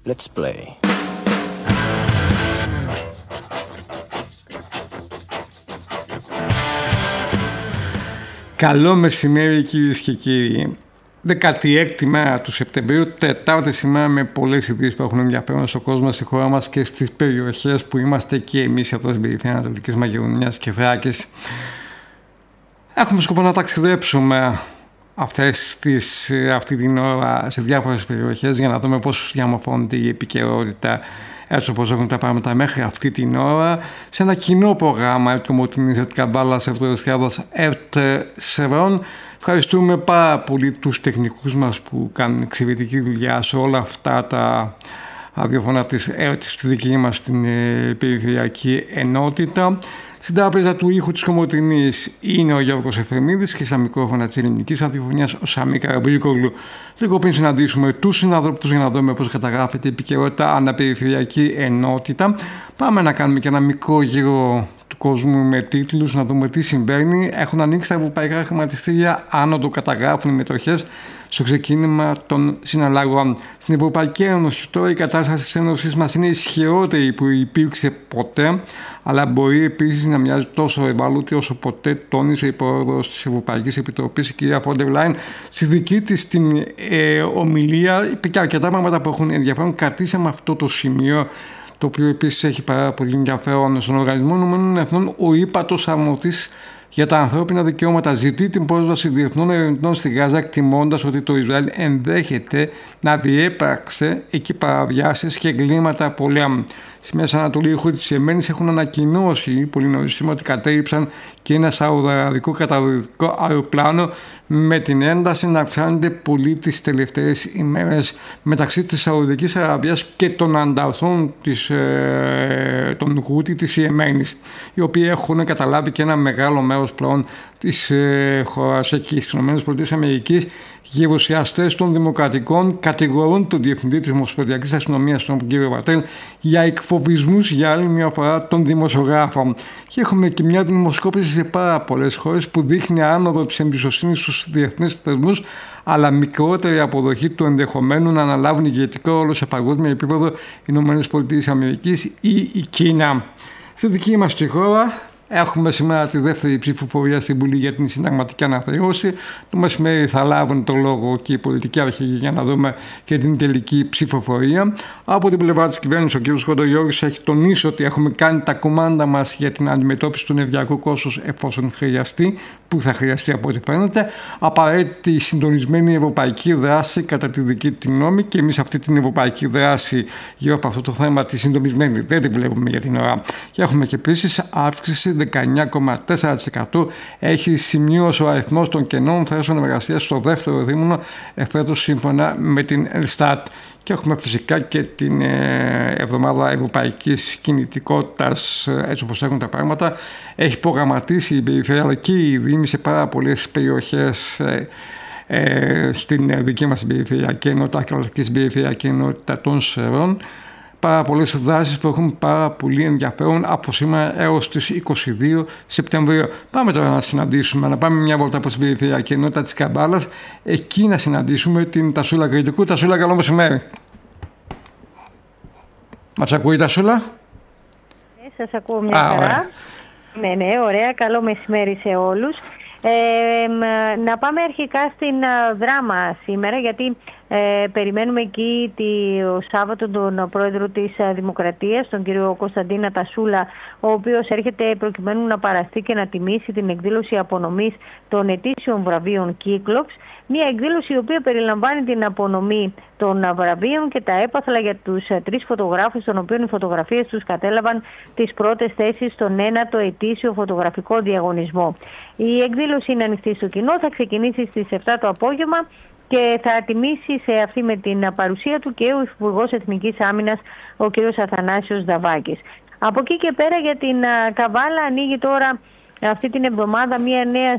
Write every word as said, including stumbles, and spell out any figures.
Let's play. Καλό μεσημέρι κυρίες και κύριοι. δεκάτη έκτη μέρα του Σεπτεμβρίου, Τετάρτη σήμερα, με πολλές ειδήσεις που έχουν ενδιαφέρον στον κόσμο, στη χώρα μας και στις περιοχές που είμαστε και εμείς εδώ στην περιφέρεια Ανατολικής Μακεδονίας και Θράκης. Έχουμε σκοπό να ταξιδέψουμε αυτές τις, αυτή την ώρα σε διάφορες περιοχές για να δούμε πώς διαμορφώνεται η επικαιρότητα, έτσι όπως έχουν τα πράγματα μέχρι αυτή την ώρα, σε ένα κοινό πρόγραμμα ΕΡΤ Κομοτηνής, ΕΡΤ Καμπάλας, ΕΡΤ Ορεστιάδας, ΕΡΤ Σερών. Ευχαριστούμε πάρα πολύ τους τεχνικούς μας που κάνουν εξαιρετική δουλειά σε όλα αυτά τα ραδιοφωνά της ΕΡΤ στη δική μας την περιφερειακή ενότητα. Στην τράπεζα του ήχου της Κομοτηνής είναι ο Γιώργος Εφρεμίδης και στα μικρόφωνα της ελληνικής ραδιοφωνίας ο Σαμί Καραμπλίκογλου. Λίγο πριν συναντήσουμε τους συναδέλφους για να δούμε πώς καταγράφεται η επικαιρότητα αναπεριφερειακή ενότητα, πάμε να κάνουμε και ένα μικρό γύρο του κόσμου με τίτλους, να δούμε τι συμβαίνει. Έχουν ανοίξει τα ευρωπαϊκά χρηματιστήρια, άνοδο καταγράφουν οι μετοχές στο ξεκίνημα των συναλλαγών. Στην Ευρωπαϊκή Ένωση τώρα η κατάσταση της Ένωσης μας είναι ισχυρότερη που υπήρξε ποτέ, αλλά μπορεί επίσης να μοιάζει τόσο ευάλωτη όσο ποτέ, τόνισε η πρόεδρος της Ευρωπαϊκής Επιτροπής, η κυρία Φόντερ Λάιν, στη δική της την ε, ομιλία. Είπε και αρκετά πράγματα που έχουν ενδιαφέρον. Κρατήσαμε αυτό το σημείο, το οποίο επίσης έχει πάρα πολύ ενδιαφέρον. Στον Οργανισμό Ηνωμένων Εθνών, ο ύπατος αρμοστής για τα ανθρώπινα δικαιώματα ζητεί την πρόσβαση διεθνών ερευνητών στη Γάζα, εκτιμώντας ότι το Ισραήλ ενδέχεται να διέπραξε εκεί παραβιάσεις και εγκλήματα πολέμου. Στη Μέση Ανατολή, οι Χούθι της Ιεμένης έχουν ανακοινώσει πολύ νωρίς σήμερα ότι κατέριψαν και ένα σαουδαραβικό καταδυτικό αεροπλάνο, με την ένταση να αυξάνεται πολύ τις τελευταίες ημέρες μεταξύ της Σαουδικής Αραβίας και των ανταρθών της, ε, των Χούθι της Ιεμένης, οι οποίοι έχουν καταλάβει και ένα μεγάλο μέρος πλέον της ε, χώρας εκεί. Στις ΗΠΑ, γερουσιαστές των Δημοκρατικών κατηγορούν τον Διευθυντή της Ομοσπονδιακής Αστυνομίας, τον κύριο Βατέλ, για εκφοβισμούς για άλλη μια φορά των δημοσιογράφων. Και έχουμε και μια δημοσκόπηση σε πάρα πολλές χώρες που δείχνει άνοδο της εμπιστοσύνης στους διεθνείς θεσμούς, αλλά μικρότερη αποδοχή του ενδεχομένου να αναλάβουν ηγετικό ρόλο σε παγκόσμιο επίπεδο οι ΗΠΑ ή η Κίνα. Στη δική μας τη χώρα έχουμε σήμερα τη δεύτερη ψηφοφορία στην Βουλή για την συνταγματική αναθεώρηση. Το μεσημέρι θα λάβουν το λόγο και οι πολιτικοί αρχηγοί για να δούμε και την τελική ψηφοφορία. Από την πλευρά της κυβέρνησης, ο κ. Χοντογιώργης έχει τονίσει ότι έχουμε κάνει τα κουμάντα μας για την αντιμετώπιση του ενεργειακού κόστους εφόσον χρειαστεί, που θα χρειαστεί από ό,τι φαίνεται. Απαραίτητη συντονισμένη ευρωπαϊκή δράση κατά τη δική του γνώμη, και εμείς αυτή την ευρωπαϊκή δράση γύρω από αυτό το θέμα τη συντονισμένη δεν τη βλέπουμε για την ώρα. Και έχουμε και επίσης αύξηση δεκαεννιά κόμμα τέσσερα τοις εκατό έχει σημειώσει ο αριθμός των κενών θέσεων εργασίας στο δεύτερο δίμηνο εφέτος, σύμφωνα με την Ελστάτ. Και έχουμε φυσικά και την εβδομάδα ευρωπαϊκής κινητικότητας, έτσι όπως έχουν τα πράγματα. Έχει προγραμματίσει η περιφερειακή η Δήμη σε πάρα πολλές περιοχές ε, ε, στην δική μας περιφερειακή ενότητα και στην περιφερειακή ενότητα των Σερών. Πάρα πολλές δράσεις που έχουν πάρα πολύ ενδιαφέρον από σήμερα έως τις είκοσι δύο Σεπτεμβρίου. Πάμε τώρα να συναντήσουμε, να πάμε μια βόλτα από την περιφερειακή ενότητα της Καμπάλας, εκεί να συναντήσουμε την Τασούλα Κρητικού. Τασούλα, καλό μεσημέρι. Μας ακούει η Τασούλα? Ναι, σας ακούω μια χαρά. Ναι, ναι, ωραία. Καλό μεσημέρι σε όλους. Ε, να πάμε αρχικά στην Δράμα σήμερα, γιατί ε, περιμένουμε εκεί το Σάββατο τον πρόεδρο της Δημοκρατίας, τον κύριο Κωνσταντίνα Τασούλα, ο οποίος έρχεται προκειμένου να παραστεί και να τιμήσει την εκδήλωση απονομής των ετήσιων βραβείων Κύκλοξ. Μια εκδήλωση η οποία περιλαμβάνει την απονομή των βραβείων και τα έπαθλα για τους τρεις φωτογράφους, των οποίων οι φωτογραφίες τους κατέλαβαν τις πρώτες θέσεις στον ένατο ετήσιο φωτογραφικό διαγωνισμό. Η εκδήλωση είναι ανοιχτή στο κοινό, θα ξεκινήσει στις επτά το απόγευμα και θα τιμήσει σε αυτή με την παρουσία του και ο Υφυπουργός Εθνικής Άμυνας, ο κ. Αθανάσιος Δαβάκης. Από εκεί και πέρα για την Καβάλα ανοίγει τώρα αυτή την εβδομάδα μια νέα